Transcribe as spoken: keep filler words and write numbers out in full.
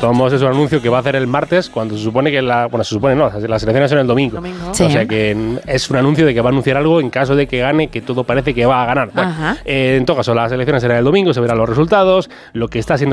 todos modos es un anuncio que va a hacer el martes, cuando se supone que la... Bueno, se supone no, las elecciones son el domingo. domingo. Sí. O sea que es un anuncio de que va a anunciar algo en caso de que gane, que todo parece que va a ganar. Bueno, eh, en todo caso, las elecciones serán el domingo, se verán los resultados, lo que está siendo